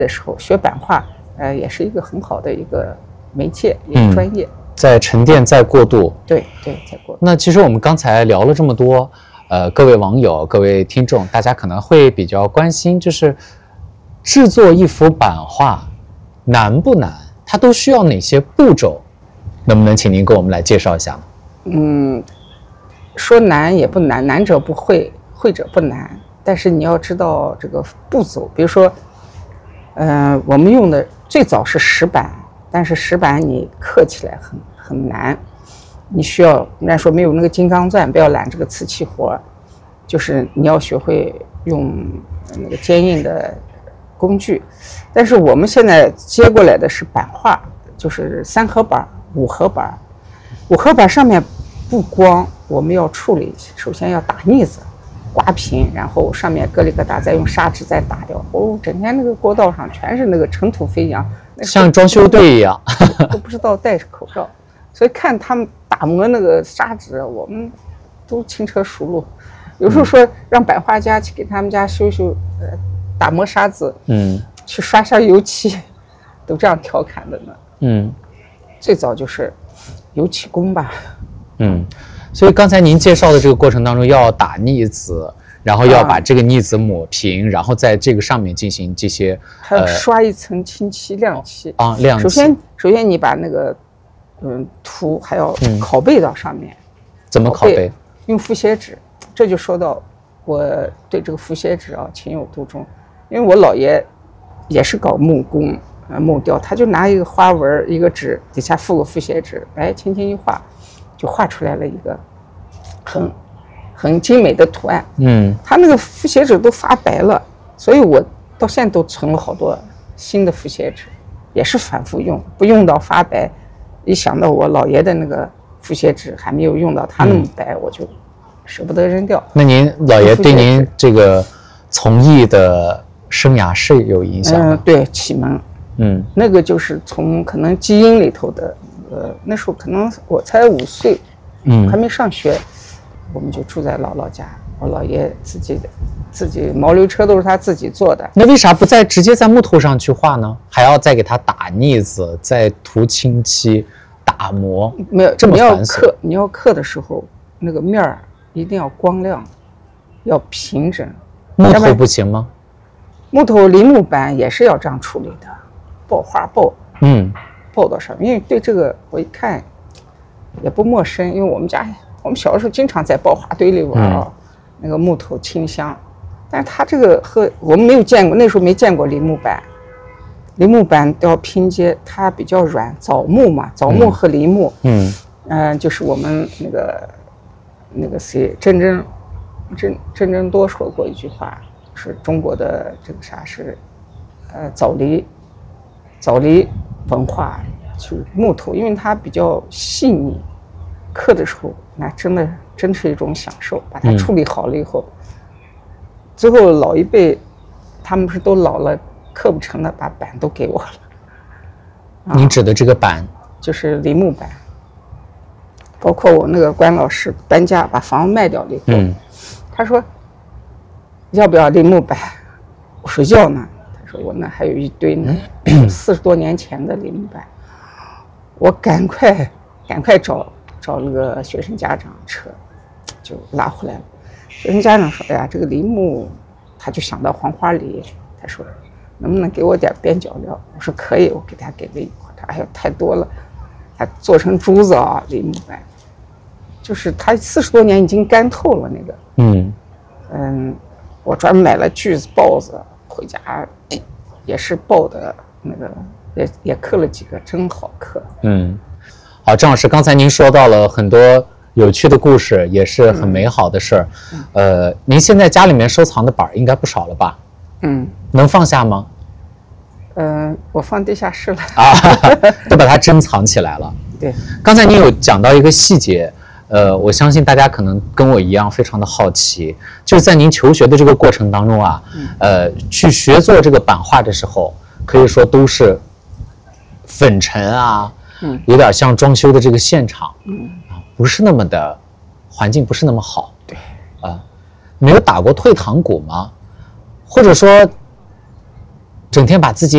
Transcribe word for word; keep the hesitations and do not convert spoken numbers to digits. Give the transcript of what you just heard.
的时候学版画，呃，也是一个很好的一个媒介，一个专业。嗯， 在沉淀，在过渡。 对对，在过渡。 那其实我们刚才聊了这么多，呃，各位网友、各位听众，大家可能会比较关心，就是制作一幅版画难不难？它都需要哪些步骤？能不能请您给我们来介绍一下呢？ 嗯，说难也不难，难者不会，会者不难。但是你要知道这个步骤，比如说，呃，我们用的最早是石板，但是石板你刻起来很很难，你需要人家说没有那个金刚钻，不要揽这个瓷器活，就是你要学会用那个坚硬的工具。但是我们现在接过来的是版画，就是三合板、五合板。五合板上面不光我们要处理，首先要打腻子。刮平，然后上面咯里咯哒，再用砂纸再打掉。哦，整天那个过道上全是那个尘土飞扬， 像装修队一样， 都不知道戴着口罩。所以看他们打磨那个砂纸，我们都轻车熟路。有时候说让版画家去给他们家修修，呃，打磨沙子，嗯，去刷刷油漆，都这样调侃的呢。嗯，最早就是油漆工吧。 嗯。所以刚才您介绍的这个过程当中，要打腻子，然后要把这个腻子抹平，啊、然后在这个上面进行这些， 还要刷一层清漆、亮漆啊，亮漆。 首先，首先你把那个嗯图还要拷贝到上面。嗯、 怎么拷贝？ 用复写纸。这就说到我对这个复写纸啊情有独钟，因为我姥爷也是搞木工、呃木雕，他就拿一个花纹一个纸底下附个复写纸，哎，轻轻一画。就画出来了一个很很精美的图案。嗯，他那个复写纸都发白了，所以我到现在都存了好多新的复写纸，也是反复用，不用到发白。一想到我姥爷的那个复写纸还没有用到他那么白，嗯、我就舍不得扔掉。 那您姥爷对您这个从艺的生涯是有影响吗？ 嗯，对，启蒙。嗯，那个就是从可能基因里头的。呃，那时候可能我才五岁，嗯，还没上学，我们就住在姥姥家。我姥爷自己的，自己毛驴车都是他自己做的。 那为啥不再直接在木头上去画呢？还要再给它打腻子，再涂清漆、打磨？ 没有，这么繁琐。你要刻，你要刻的时候，那个面儿一定要光亮，要平整。 木头不行吗？ 木头梨木板也是要这样处理的，爆画爆。嗯。报到上面，因为对这个我一看也不陌生，因为我们家我们小的时候经常在爆花堆里玩啊，嗯、那个木头清香，但是它这个和我们没有见过，那时候没见过梨木板，梨木板都要拼接，它比较软，枣木嘛，枣木和梨木，嗯，嗯、呃，就是我们那个那个谁，郑珍郑郑珍多说过一句话，是中国的这个啥是，呃，枣梨，枣梨。文化就是木头，因为它比较细腻，刻的时候那真的真是一种享受。把它处理好了以后，嗯、最后老一辈他们不是都老了，刻不成了，把板都给我了。 啊、你指的这个板就是梨木板，包括我那个关老师搬家把房子卖掉了以后，嗯、他说要不要梨木板？我说要呢。我那还有一堆呢，四十多年前的梨木板，我赶快赶快找找那个学生家长车，就拉回来了。学生家长说：“哎呀，这个梨木，他就想到黄花梨，他说能不能给我点边角料？”我说可以，我给他给了一块。他哎呀太多了，他做成珠子啊，梨木板，就是他四十多年已经干透了那个。嗯嗯，我专门买了锯子、刨子。回家也是抱的那个，也也刻了几个，真好刻。 嗯，好，郑老师，刚才您说到了很多有趣的故事，也是很美好的事儿。嗯、呃，您现在家里面收藏的板应该不少了吧？嗯，能放下吗？ 嗯、呃，我放地下室了。 啊，都把它珍藏起来了。 对， 刚才您有讲到一个细节。呃，我相信大家可能跟我一样非常的好奇，就是在您求学的这个过程当中啊，嗯、呃，去学做这个版画的时候，可以说都是粉尘啊，嗯，有点像装修的这个现场，嗯，啊，不是那么的环境不是那么好， 对， 啊，没有打过退堂鼓吗？或者说，整天把自己